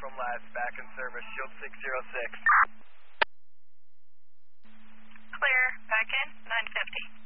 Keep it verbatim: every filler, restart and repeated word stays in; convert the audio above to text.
from last, back in service, Shield six zero six. Clear, back in, nine fifty.